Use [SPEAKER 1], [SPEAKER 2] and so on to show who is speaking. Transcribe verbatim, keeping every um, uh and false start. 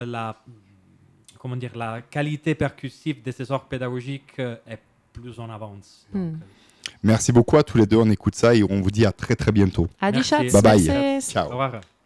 [SPEAKER 1] la, comment dire, la qualité percussive de ces orgues pédagogiques euh, est plus en avance. Donc,
[SPEAKER 2] Hmm.
[SPEAKER 3] Merci beaucoup à tous les deux, on écoute ça et on vous dit à très très bientôt.
[SPEAKER 2] Adi
[SPEAKER 1] Merci.
[SPEAKER 2] Schatz,
[SPEAKER 3] Bye bye.
[SPEAKER 2] merci.
[SPEAKER 3] Ciao.
[SPEAKER 1] au revoir.